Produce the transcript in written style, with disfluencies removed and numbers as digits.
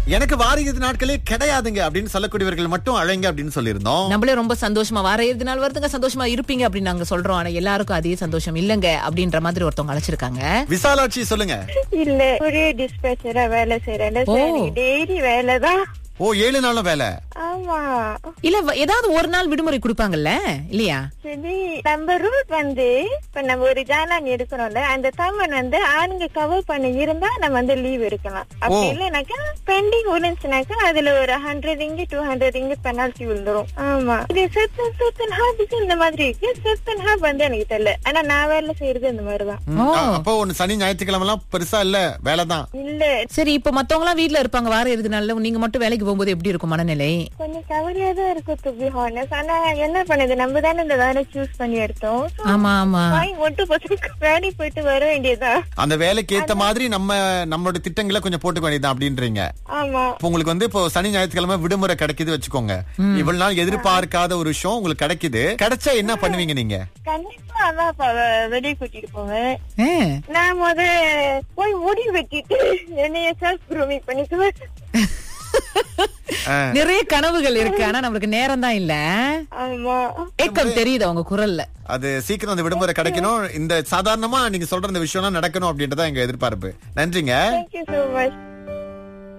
எனக்கு வார இறுதி நாட்களே கிடையாதுங்க அப்படின்னு சொல்லக்கூடியவர்கள் மட்டும் அழைங்க அப்படின்னு சொல்லியிருந்தோம். நம்மளே ரொம்ப சந்தோஷமா வார இறுதி நாள் வருதுங்க, சந்தோஷமா இருப்பீங்க அப்படின்னு நாங்க சொல்றோம். ஆனா எல்லாருக்கும் அதே சந்தோஷம் இல்லங்க அப்படின்ற மாதிரி ஒருத்தவங்க அழைச்சிருக்காங்க. விசாலாட்சி சொல்லுங்க. இல்ல, ஒரே டிஸ்பேச்சரா வேலை செய்யறேன். டெய்லி வேலைதான். ஓ, 7 நாளும் வேலை? ஆமா. இல்ல ஏதாவது ஒரு நாள் விடுமுறை கொடுப்பாங்கல்ல இல்லையா? சரி, நம்ம ரூட் இப்ப நம்ம ஒரு ஜாலான் எடுக்கணும்ல, அந்த தமன் ஆணுங்க கவர் பண்ணி இருந்தா நம்ம லீவ் எடுக்கலாம். அப்படி இல்லைனாக்கா பெண்டிங் விழுந்துச்சுனாக்கா அதுல ஒரு 100 ringgit 200 ringgit பெனால்டி விழுந்துரும். ஆமா, இது சர்டன் ஹாபுக்கு இந்த மாதிரி இருக்கு. சர்டன் ஹாப் எனக்கு தெரியல, ஆனா நான் வேலை செய்யறது இந்த மாதிரிதான். அப்போ ஒன்னு சனி ஞாயிற்றுக்கிழமை எல்லாம் பெருசா இல்ல, வேலைதான். இல்ல சரி, இப்ப மத்தவங்க எல்லாம் வீட்டுல இருப்பாங்க வார இறுதி நாள்ல, நீங்க மட்டும் வேலைக்கு போகும்போது எப்படி இருக்கும் மனநிலை? கொஞ்சம் கவலையா தான் இருக்கும் to be honest. ஆனா என்ன பண்ணுது, நம்ம தானே இந்த வேலை சூஸ் பண்ணி எடுத்தோம். ஆமா ஆமா, வேலை போயிட்டு வர வேண்டியதா. அந்த வேலைக்கு ஏத்த மாதிரி நம்மளோட திட்டங்களை கொஞ்சம் போட்டுக்க வேண்டியதான் அப்படின்றீங்க. ஆமா. உங்களுக்கு இப்போ சனி ஞாயிற்றுக்கிழமை விடுமுறை கிடைக்குது வச்சுக்கோங்க. இவ்வளவு நாள் எதிர்பார்க்காத ஒரு விஷயம் உங்களுக்கு கிடைக்குது. கிடைச்சா என்ன பண்ணுவீங்க நீங்க? கண்டிப்பா அதான் வெளியே கூட்டிட்டு போவேன். நான் போய் முடி வெட்டிட்டு என்னைய செல்ஃப் க்ரூமிங் பண்ணிக்குவேன். நிறைய கனவுகள் இருக்கு, ஆனா நம்மளுக்கு நேரம் தான் இல்ல. ஆமா, ஏக்கம் தெரியுது அவங்க குரல்ல. அது சீக்கிரம் அந்த விடுமுறை கிடைக்கணும். இந்த சாதாரணமா நீங்க சொல்ற இந்த விஷயம் நடக்கணும் அப்படின்றத எங்க எதிர்பார்ப்பு. நன்றிங்க. Thank you so much.